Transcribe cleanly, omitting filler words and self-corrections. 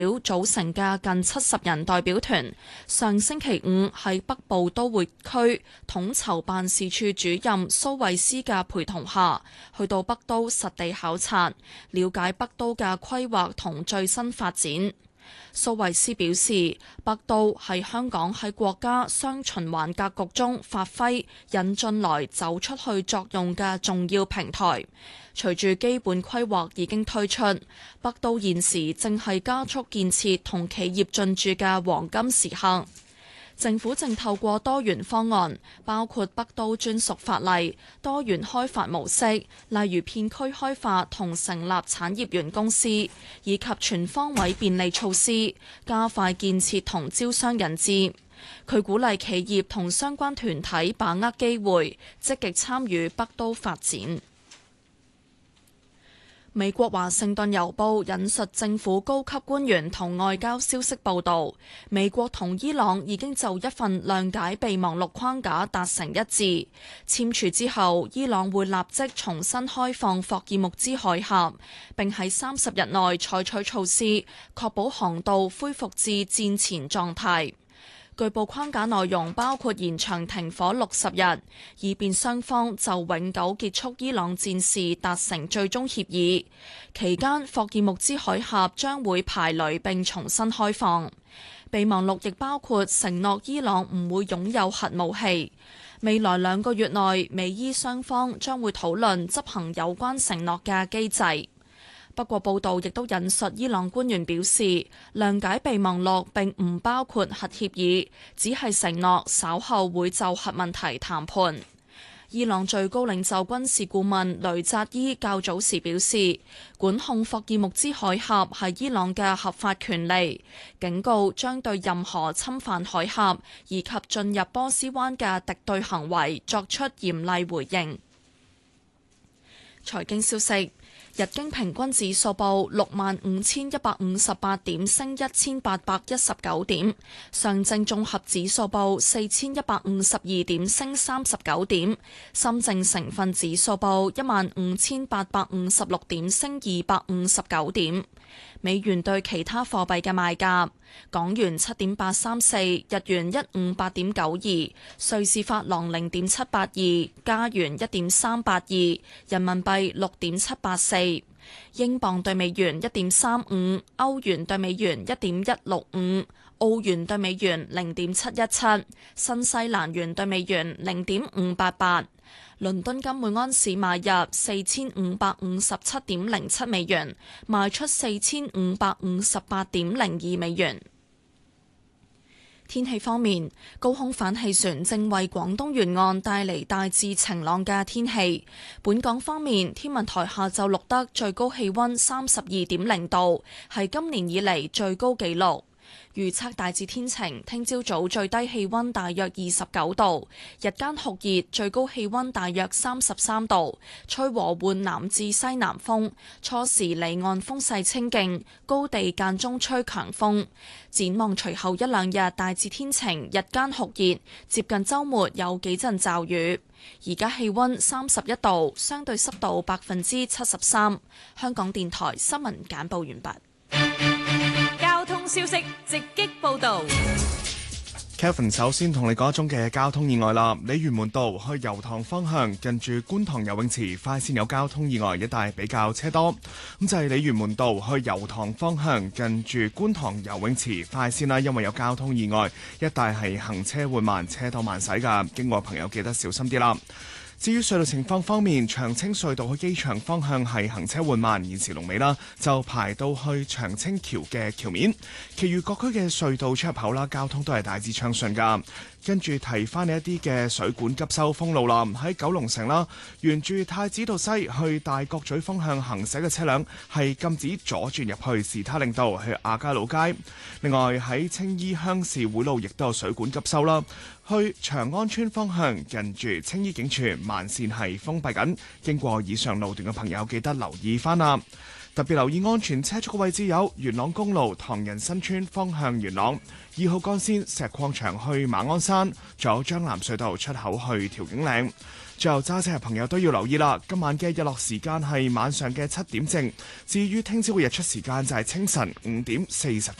組成嘅近70人代表團，上星期五喺北部都會區統籌辦事處主任蘇慧斯嘅陪同下，去到北都實地考察，了解北都嘅規劃同最新發展。蘇慧斯表示，北都係香港喺國家雙循環格局中發揮引進來走出去作用嘅重要平台。隨住基本規劃已經推出，北都現時正係加速建設同企業進駐嘅黃金時刻。政府正透過多元方案，包括北都專屬法例、多元開發模式，例如片區開發同成立產業園公司，以及全方位便利措施，加快建設同招商引資。佢鼓勵企業同相關團體把握機會，積極參與北都發展。美國華盛頓郵報引述政府高級官員同外交消息報道，美國同伊朗已經就一份諒解備忘錄框架達成一致。簽署之後，伊朗會立即重新開放霍爾木茲海峽，並喺30日內採取措施，確保航道恢復至戰前狀態。據報框架內容包括延長停火60日，以便雙方就永久結束伊朗戰事達成最終協議。期間，霍爾木茲海峽將會排雷並重新開放。備忘錄亦包括承諾伊朗唔會擁有核武器。未來2個月內，美伊雙方將會討論執行有關承諾嘅機制。不過報道亦都引述伊朗官員表示，諒解備忘錄並唔包括核協議，只係承諾稍後會就核問題談判。伊朗最高領袖軍事顧問雷扎伊較早時表示，管控霍爾木茲海峽係伊朗嘅合法權利，警告將對任何侵犯海峽以及進入波斯灣嘅敵對行為作出嚴厲回應。財經消息。日經平均指數報65,158點，升1819點；上證綜合指數報4152點，升39點；深證成分指數報15856點，升259點。美元對其他貨幣嘅賣價：港元7.834，日元158.92，瑞士法郎0.782，加元1.382，人民幣6.784，英鎊對美元1.35，歐元對美元1.165，澳元對美元0.717，新西蘭元對美元0.588。倫敦金每安士買入4557.07美元，賣出4558.02美元。天氣方面，高空反氣旋正為廣東沿岸帶嚟大致晴朗嘅天氣。本港方面，天文台下晝錄得最高氣溫32.0度，係今年以嚟最高紀錄。預測大致天晴，聽朝早最低氣溫大約29度，日間酷熱，最高氣溫大約33度，吹和緩南至西南風，初時離岸風勢清勁，高地間中吹強風。展望隨後1-2日大致天晴，日間酷熱，接近週末有幾陣驟雨。而家氣溫31度，相對濕度73%。香港電台新聞簡報完畢。 交通消息直擊報道。 Kevin 首先同你講一宗嘅交通意外啦，鯉魚門道去油塘方向近住觀塘游泳池快線有交通意外，一帶比較車多。咁就係鯉魚門道去油塘方向近住觀塘游泳池快線啦，因為有交通意外，一帶係行車緩慢，車多慢駛噶，經過朋友記得小心啲啦。至於隧道情況方面，長青隧道去機場方向係行車緩慢，現時龍尾啦就排到去長青橋嘅橋面。其餘各區嘅隧道出入口啦，交通都係大致暢順噶。跟住提翻你一啲嘅水管急修封路啦，喺九龍城啦，沿住太子道西去大角咀方向行駛嘅車輛係禁止左轉入去士他令道去亞皆老街。另外喺青衣鄉事會路亦都有水管急修啦，去長安村方向近住青衣警署慢線係封閉緊，經過以上路段嘅朋友記得留意翻啦。特別留意安全車速嘅位置有元朗公路唐人新村方向元朗，2號幹線石礦場去馬鞍山，仲有將藍隧道出口去調景嶺。 最後揸車嘅朋友都要留意啦，今晚嘅日落時間係晚上嘅7點正，至於聽朝嘅日出時間就係清晨5點40分。